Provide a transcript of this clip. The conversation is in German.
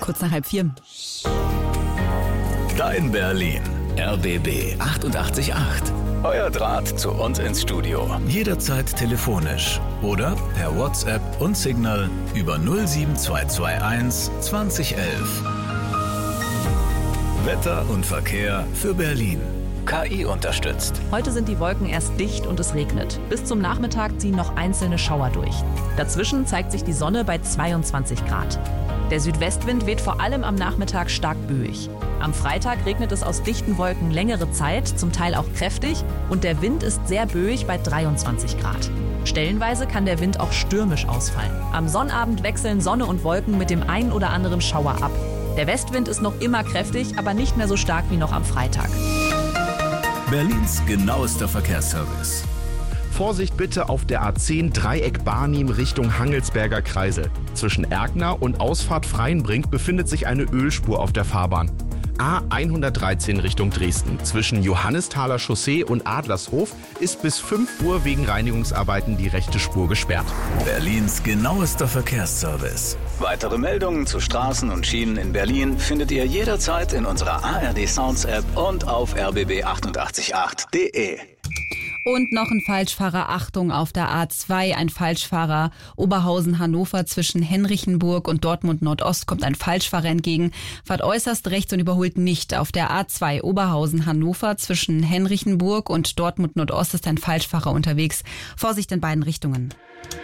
kurz nach 3:30. Dein Berlin. RBB 88.8. Euer Draht zu uns ins Studio. Jederzeit telefonisch oder per WhatsApp und Signal über 07221 2011. Wetter und Verkehr für Berlin. KI unterstützt. Heute sind die Wolken erst dicht und es regnet. Bis zum Nachmittag ziehen noch einzelne Schauer durch. Dazwischen zeigt sich die Sonne bei 22 Grad. Der Südwestwind weht vor allem am Nachmittag stark böig. Am Freitag regnet es aus dichten Wolken längere Zeit, zum Teil auch kräftig, und der Wind ist sehr böig bei 23 Grad. Stellenweise kann der Wind auch stürmisch ausfallen. Am Sonnabend wechseln Sonne und Wolken mit dem einen oder anderen Schauer ab. Der Westwind ist noch immer kräftig, aber nicht mehr so stark wie noch am Freitag. Berlins genauester Verkehrsservice. Vorsicht bitte auf der A10 Dreieck Barnim Richtung Hangelsberger Kreisel. Zwischen Erkner und Ausfahrt Freienbrink befindet sich eine Ölspur auf der Fahrbahn. A113 Richtung Dresden. Zwischen Johannisthaler Chaussee und Adlershof ist bis 5 Uhr wegen Reinigungsarbeiten die rechte Spur gesperrt. Berlins genauester Verkehrsservice. Weitere Meldungen zu Straßen und Schienen in Berlin findet ihr jederzeit in unserer ARD Sounds App und auf rbb888.de. Und noch ein Falschfahrer, Achtung, auf der A2, ein Falschfahrer Oberhausen-Hannover zwischen Henrichenburg und Dortmund-Nordost kommt ein Falschfahrer entgegen. Fahrt äußerst rechts und überholt nicht. Auf der A2 Oberhausen-Hannover zwischen Henrichenburg und Dortmund-Nordost ist ein Falschfahrer unterwegs. Vorsicht in beiden Richtungen.